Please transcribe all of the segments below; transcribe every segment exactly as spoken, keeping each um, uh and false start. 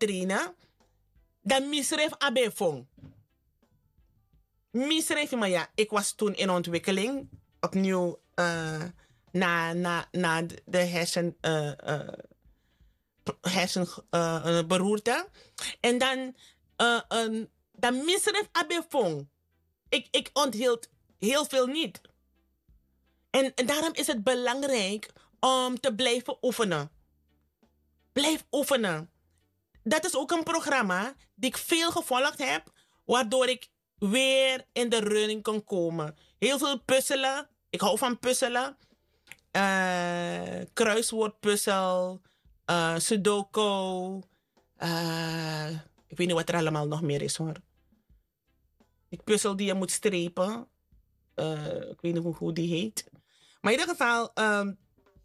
trainen, dan misschreef Abefong. Misschreef maar ja, ik was toen in ontwikkeling, opnieuw uh, na, na, na de hersen, uh, uh, hersenberoerte. Uh, en dan, uh, um, dan misschreef Abefong. Ik, ik onthield heel veel niet. En, en daarom is het belangrijk om te blijven oefenen. Blijf oefenen. Dat is ook een programma die ik veel gevolgd heb, waardoor ik weer in de running kan komen. Heel veel puzzelen. Ik hou van puzzelen. Uh, kruiswoordpuzzel. Uh, Sudoku. Uh, ik weet niet wat er allemaal nog meer is hoor. Die puzzel die je moet strepen. Uh, ik weet niet hoe, hoe die heet. Maar in ieder geval, um,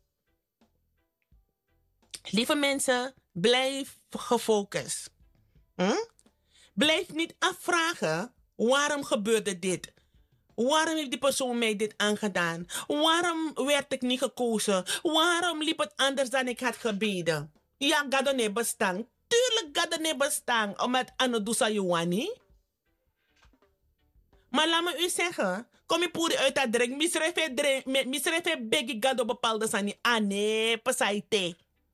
lieve mensen, blijf gefocust. Hm? Blijf niet afvragen, waarom gebeurde dit? Waarom heeft die persoon mij dit aangedaan? Waarom werd ik niet gekozen? Waarom liep het anders dan ik had gebeden? Ja, God niet bestaan. Tuurlijk God niet bestaan, omdat Anno Dusa Joani. Maar laat me u zeggen, kom je poeri uit dat drink, misref je begi God op bepaalde sani. Ah nee, pasaite.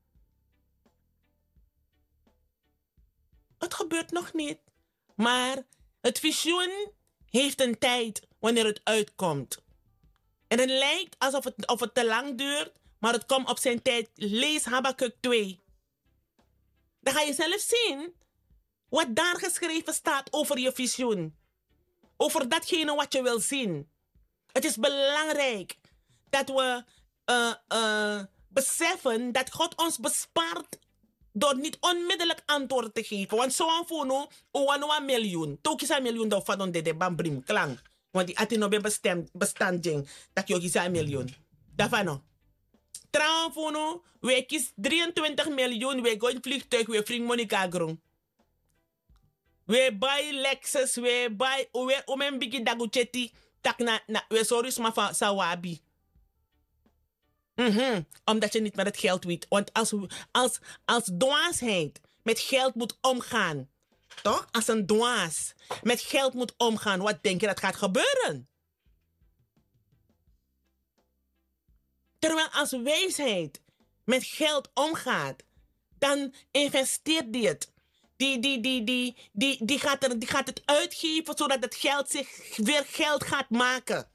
Het gebeurt nog niet. Maar het visioen heeft een tijd wanneer het uitkomt. En het lijkt alsof het, of het te lang duurt, maar het komt op zijn tijd. Lees Habakuk twee. Dan ga je zelf zien wat daar geschreven staat over je visioen. Over datgene wat je wil zien. Het is belangrijk dat we uh, uh, beseffen dat God ons bespaart door niet onmiddellijk antwoord te geven. Want zo'n fono, een miljoen. Toch is een miljoen dat van de de bambrim klank. Want die atino be bestemd bestanding dat je is een miljoen. Daarvan no. Trouwens fono, we kies drieëntwintig miljoen, we gaan vliegtuig, we vliegen Monica Grong. We buy Lexus, we buy, we omen bigi dagucheti, tak na, na, we sorry maar van Sawabi. Mm-hmm. Omdat je niet met het geld weet. Want als, als, als dwaasheid met geld moet omgaan, toch? Als een dwaas met geld moet omgaan, wat denk je dat gaat gebeuren? Terwijl als wijsheid met geld omgaat, dan investeert die het. Die, die, die, die, die, die, gaat er, die gaat het uitgeven zodat het geld zich weer geld gaat maken.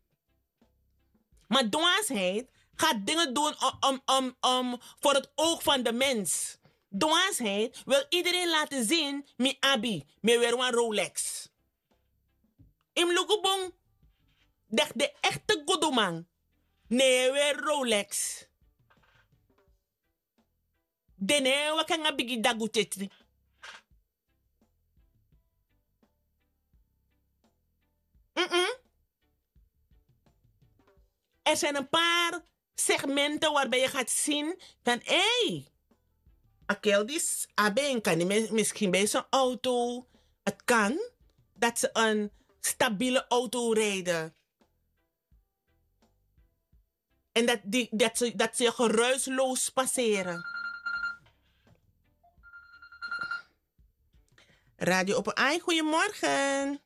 Maar dwaasheid gaat dingen doen om, om, om, om, voor het oog van de mens. Dwaasheid wil iedereen laten zien, mi abi, mi weer een Rolex. Im lukubong, dacht de echte goedoeman, nee weer Rolex. De nee wakanga bigi dagutetri. Mm-mm. Er zijn een paar segmenten waarbij je gaat zien van, hé, hey, Akeldis, Aben kan misschien bij zo'n auto. Het kan dat ze een stabiele auto rijden. En dat, die, dat, ze, dat ze geruisloos passeren. Radio Open Ai, goedemorgen.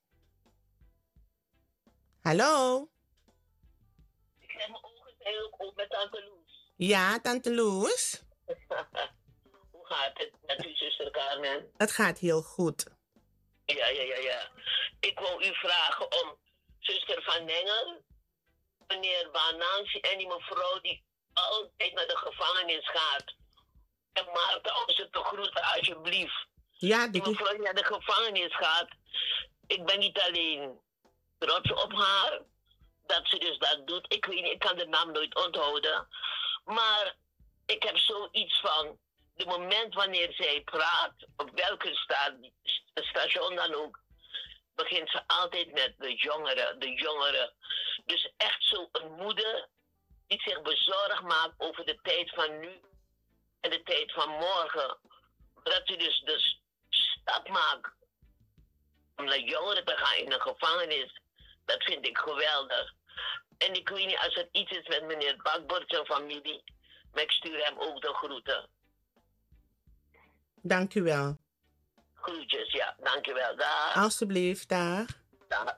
Hallo. Ik heb mijn ogen zijn ook op met Tante Loes. Ja, Tante Loes. Hoe gaat het met uw zuster Carmen? Het gaat heel goed. Ja, ja, ja, ja. Ik wou u vragen om zuster Van Nengel, meneer Banansi en die mevrouw die altijd naar de gevangenis gaat. En Maarten, om ze te groeten alsjeblieft. Ja, die mevrouw die naar de gevangenis gaat. Ik ben niet alleen trots op haar dat ze dus dat doet. Ik weet niet, ik kan de naam nooit onthouden. Maar ik heb zoiets van, de moment wanneer zij praat, op welke sta station dan ook, begint ze altijd met de jongeren, de jongeren. Dus echt zo'n moeder die zich bezorgd maakt over de tijd van nu en de tijd van morgen. Dat ze dus de stap maakt om naar jongeren te gaan in de gevangenis. Dat vind ik geweldig. En ik weet niet, als er iets is met meneer Bakbord zijn familie, maar ik stuur hem ook de groeten. Dank u wel. Groetjes, ja. Dankjewel. Dag. Alsjeblieft, dag. Dag.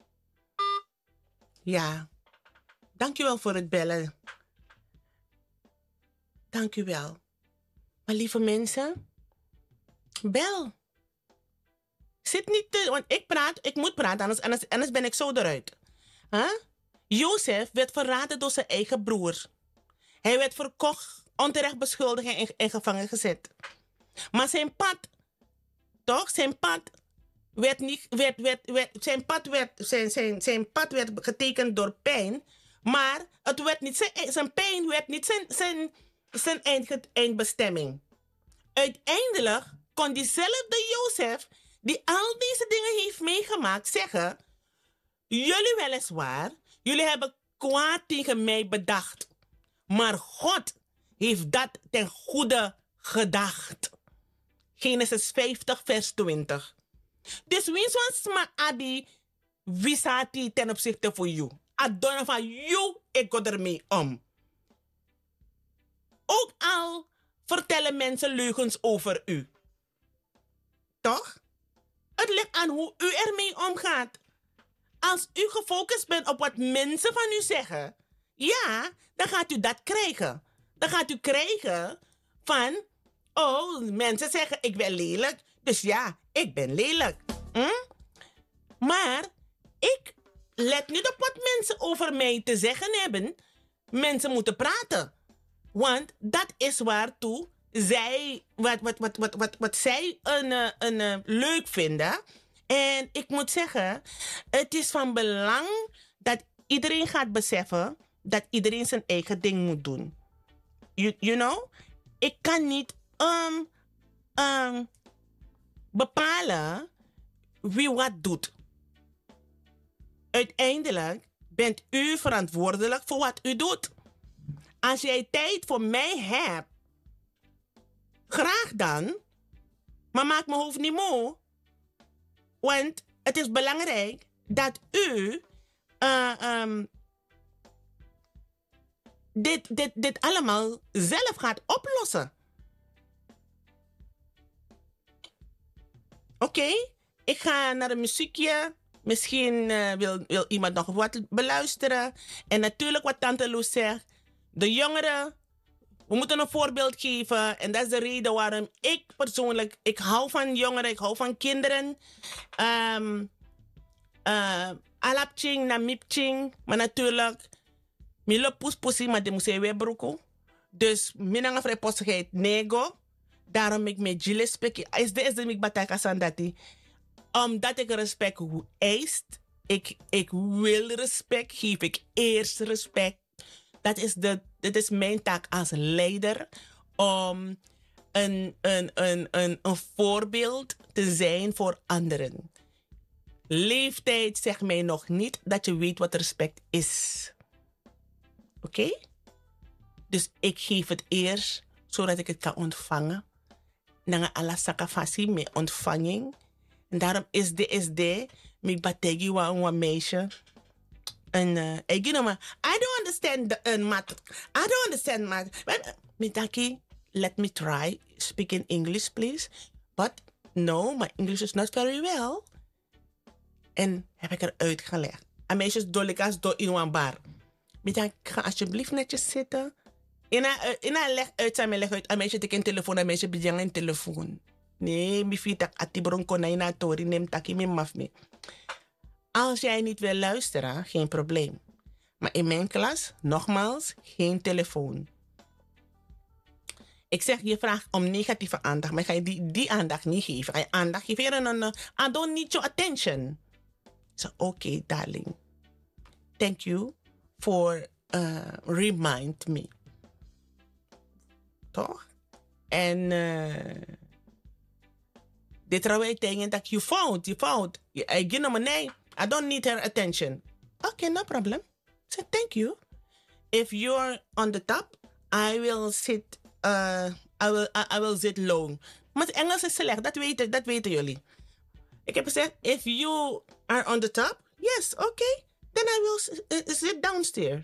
Ja, dank u wel voor het bellen. Dank u wel. Maar lieve mensen, bel. Zit niet te... Want ik praat, ik moet praten, anders, anders, anders ben ik zo eruit. Huh? Jozef werd verraden door zijn eigen broer. Hij werd verkocht, onterecht beschuldigd en in, in gevangen gezet. Maar zijn pad, toch? Zijn pad werd niet, werd, werd, werd, zijn, pad werd, zijn, zijn, zijn pad werd getekend door pijn. Maar het werd niet, zijn, zijn pijn werd niet zijn, zijn, zijn eind, eindbestemming. Uiteindelijk kon diezelfde Jozef, die al deze dingen heeft meegemaakt, zeggen: jullie weliswaar, jullie hebben kwaad tegen mij bedacht. Maar God heeft dat ten goede gedacht. Genesis vijftig, vers twintig. Dus wie zoals ma abi wisati ten opzichte van jou. Adonna van jou, ik ga ermee om. Ook al vertellen mensen leugens over u. Toch? Het ligt aan hoe u ermee omgaat. Als u gefocust bent op wat mensen van u zeggen, ja, dan gaat u dat krijgen. Dan gaat u krijgen van, oh, mensen zeggen ik ben lelijk, dus ja, ik ben lelijk. Hm? Maar ik let niet op wat mensen over mij te zeggen hebben. Mensen moeten praten. Want dat is waartoe zij, wat, wat, wat, wat, wat, wat zij een, een, een, een leuk vinden. En ik moet zeggen, het is van belang dat iedereen gaat beseffen dat iedereen zijn eigen ding moet doen. You, you know? Ik kan niet um, um, bepalen wie wat doet. Uiteindelijk bent u verantwoordelijk voor wat u doet. Als jij tijd voor mij hebt, graag dan, maar maak mijn hoofd niet moe. Want het is belangrijk dat u uh, um, dit, dit, dit allemaal zelf gaat oplossen. Oké, okay? Ik ga naar een muziekje. Misschien uh, wil, wil iemand nog wat beluisteren. En natuurlijk wat Tante Loes zegt. De jongeren, we moeten een voorbeeld geven. En dat is de reden waarom ik persoonlijk, ik hou van jongeren, ik hou van kinderen. Um, uh, alapching na mipching. Maar natuurlijk, milo pus pusi maar de moest weer broeken. Dus minanga vrijpostigheid nego. Daarom ik met Gilles spreken. Is de is de ik bataka sandati. Omdat ik respect eist. Ik, ik wil respect, geef ik eerst respect. Dat is, de, dat is mijn taak als leider. Om een, een, een, een, een voorbeeld te zijn voor anderen. Leeftijd zegt mij nog niet dat je weet wat respect is. Oké? Okay? Dus ik geef het eerst, zodat ik het kan ontvangen. Nanga ala sakafasi met ontvanging. En daarom is de is de. Met bategi wa een meisje. En uh, ik you know, I don't understand the uh, mat. I don't understand mat. But Mitaki, let me try speak in English, please. But no, my English is not very well. En heb ik er uitgelegd. En meisjes dolikas do in een bar. Mitaki, ga alsjeblieft netjes zitten. In een leg uit zijn leg uit. Een meisje tik een telefoon, een meisje bedjang een telefoon. Nee, mi fitak atibron konijna tori neem taki mi maf me. Als jij niet wil luisteren, geen probleem. Maar in mijn klas, nogmaals, geen telefoon. Ik zeg, je vraagt om negatieve aandacht, maar ga je die, die aandacht niet geven. Ga je aandacht geven en dan, I don't need your attention. So, oké, okay, darling. Thank you for uh, remind me. Toch? En uh, dit rawai tegen dat je fout, je fout. Ik give hem een nee. I don't need her attention. Okay, no problem. So thank you. If you're on the top, I will sit. Uh, I will. I, I will sit low. Maar het Engels is slecht. Dat weten, dat weten jullie. Ik heb gezegd, if you are on the top, yes, okay. Then I will uh, sit downstairs.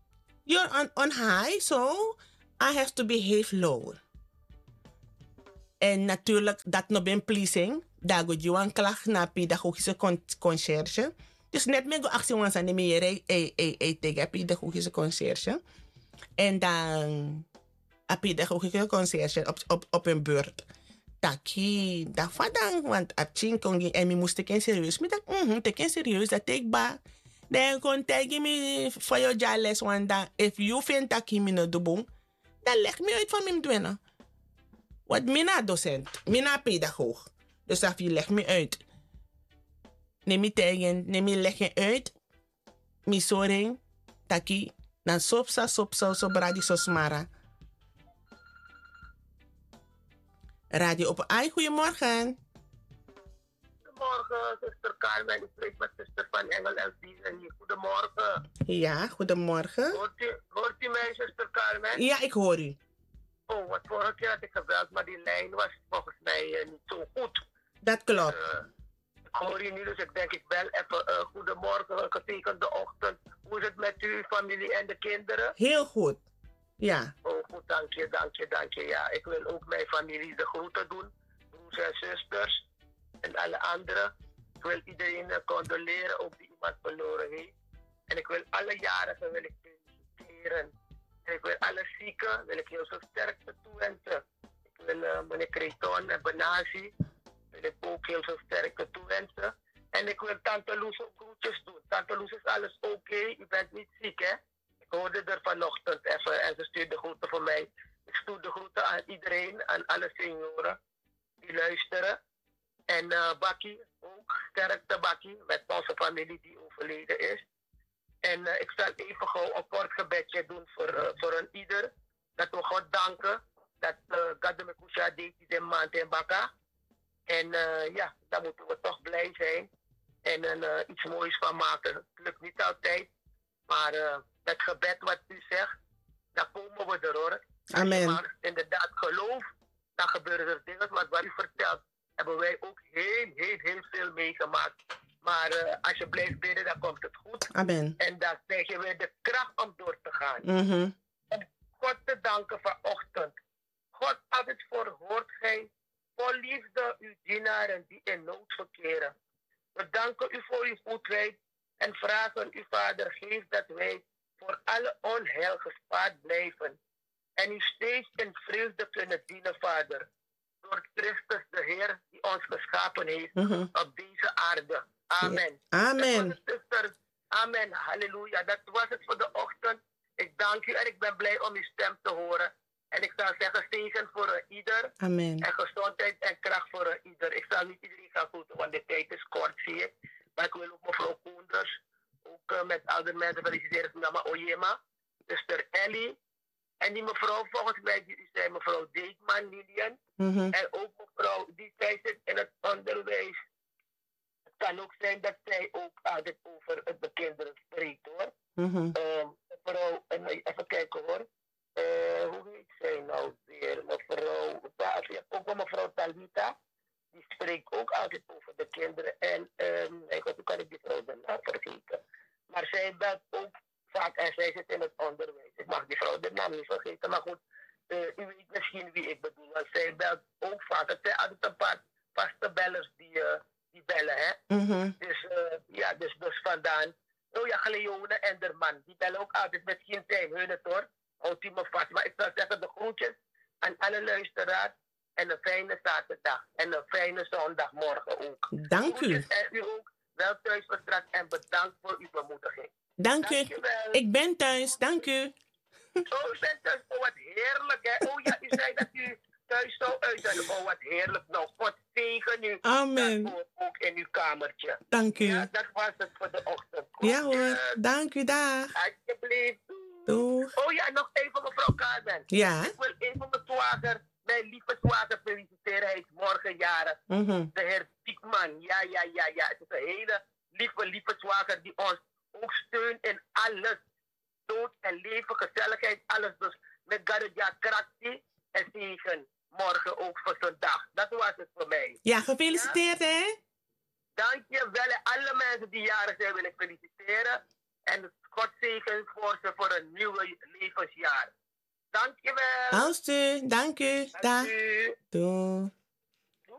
You're on on high, so I have to behave lower. En natuurlijk, dat nog ben pleasing. Daar go je een klacht naar pedagogische con- conciërge. Dus net met go actie want aan de meer e e e tegen pedagogische conciërge. En dan a pedagogische conciërge op op op een beurt. Taki, dat vadang, want a chin kon je en mi moest ik serieus. Mi tak, mhm, teken serieus dat ik ba. Dan kon tegen me voor je jales, want dan if you vind dat je me no doen, dan leg me uit van mijn dwenen. Want mina docent, mina pedagoog. Dus dat je leg me uit. Neem me tegen, neem me leg je uit. Mi soring, taki, dan sopsa, sopsa, sobra di sosmara. Radio op ai, goedemorgen. Goedemorgen, zuster Carmen. Ik spreek met zuster van Engel Elvise hier. Goedemorgen. Ja, goedemorgen. Hoort u, hoort u mij, zuster Carmen? Ja, ik hoor u. Oh, wat vorige keer had ik gebeld, maar die lijn was volgens mij uh, niet zo goed. Dat klopt. Uh, ik hoor je nu, dus ik denk ik bel even. Uh, goedemorgen, getekende ochtend. Hoe is het met u, familie en de kinderen? Heel goed. Ja. Oh, goed, dank je, dank je, dank je. Ja, ik wil ook mijn familie de groeten doen. Broers en zusters en alle anderen. Ik wil iedereen uh, condoleren, ook die iemand verloren heeft. En ik wil alle jarigen wil ik feliciteren. En ik wil alle zieken, wil ik heel veel sterkte toewensen. Ik wil uh, meneer Creton en Benasi, wil ik ook heel veel sterkte toewensen. En ik wil Tante Loes ook groetjes doen. Tante Loes is alles oké, okay. U bent niet ziek hè? Ik hoorde er vanochtend even en ze stuurde groeten voor mij. Ik stuur de groeten aan iedereen, aan alle senioren die luisteren. En uh, Bakkie, ook sterkte Bakkie, met onze familie die overleden is. En uh, ik zal even gauw een kort gebedje doen voor, uh, voor een ieder. Dat we God danken dat uh, God de Mekusha deed deze maand in Baka. En uh, ja, daar moeten we toch blij zijn. En er uh, iets moois van maken. Het lukt niet altijd. Maar uh, met gebed wat u zegt, dan komen we er hoor. Amen. Als je maar inderdaad gelooft, dan gebeuren er dingen. Want wat u vertelt, hebben wij ook heel, heel, heel veel meegemaakt. Maar uh, als je blijft bidden, dan komt het goed. Amen. En dan krijg je weer de kracht om door te gaan. Mm-hmm. En God te danken vanochtend. God, altijd verhoort gij vol liefde uw dienaren die in nood verkeren. We danken u voor uw goedheid en vragen u, Vader, geef dat wij voor alle onheil gespaard blijven. En u steeds in vreugde kunnen dienen, Vader. Door Christus de Heer die ons geschapen heeft mm-hmm. op deze aarde. Amen. Amen. Amen. Halleluja. Dat was het voor de ochtend. Ik dank u en ik ben blij om uw stem te horen. En ik zou zeggen zegen voor uh, ieder. Amen. En gezondheid en kracht voor uh, ieder. Ik zal niet iedereen gaan groeten, want de tijd is kort, zie ik. Maar ik wil ook mevrouw Koenders, ook uh, met andere mensen feliciteren, mama Oyema, zuster Ellie. En die mevrouw volgens mij, die u zei, mevrouw Deekman, Lilian. Mm-hmm. En ook mevrouw, die zij zit in het onderwijs. Het kan ook zijn dat zij ook altijd over de kinderen spreekt, hoor. Mm-hmm. Uh, mevrouw, en even kijken hoor. Uh, hoe heet zij nou weer? Mevrouw, ook wel mevrouw Talita. Die spreekt ook altijd over de kinderen. En um, ik weet, hoe kan ik die vrouw dan nou vergeten? Maar zij belt ook vaak en zij zit in het onderwijs. Ik mag die vrouw de naam niet vergeten, maar goed. Uh, u weet misschien wie ik bedoel. Want zij belt ook vaak. Het zijn altijd een paar vaste bellers die, uh, die bellen, hè. Mm-hmm. Dus uh, ja, dus, dus vandaan. Oh ja, Gleone en der man. Die bellen ook altijd. Misschien zijn hun het hoor. Houdt u me vast. Maar ik zou zeggen de groetjes aan alle luisteraars. En een fijne zaterdag. En een fijne zondagmorgen ook. Dank u. En u ook. Wel thuis verstrakt en bedankt voor uw bemoediging. Dank u. Ik ben thuis. Dank u. Oh, u bent thuis. Oh, wat heerlijk hè. Oh ja, u zei dat u thuis zou uit zijn. Oh, wat heerlijk. Nou, God zegen u. Amen. Ook in uw kamertje. Dank u. Ja, dat was het voor de ochtend. Ja hoor. Dank u. Dag. Alsjeblieft. Doeg. Oh ja, nog even mevrouw Carmen. Ja. Ik wil even mijn zwager, mijn lieve zwager feliciteren. Hij is morgen jarig. Mm-hmm. De heer Piekman. Ja, ja, ja, ja. Het is een hele lieve, lieve zwager die ons ook steunt in alles. Dood en leven, gezelligheid, alles. Dus met Garudia Krakti en zegen morgen ook voor zo'n dag. Dat was het voor mij. Ja, gefeliciteerd ja? hè? Dank je wel. En alle mensen die jarig zijn wil ik feliciteren. En God zegen voor ze voor een nieuwe levensjaar. Dankjewel. Als u, dank u. Dank Dag. u. Doei.